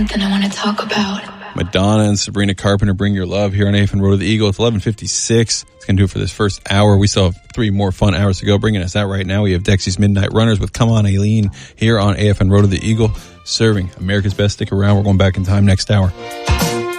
Something I want to talk about. Madonna and Sabrina Carpenter, Bring Your Love here on AFN Road to the Eagle. It's 11:56. It's going to do it for this first hour. We still have 3 more fun hours to go. Bringing us out right now, we have Dexy's Midnight Runners with Come On Aileen here on AFN Road to the Eagle, serving America's Best. Stick around. We're going back in time next hour.